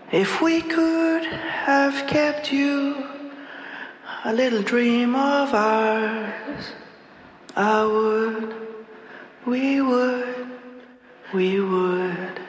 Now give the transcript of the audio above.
If we could have kept you a little dream of ours, I would, we would.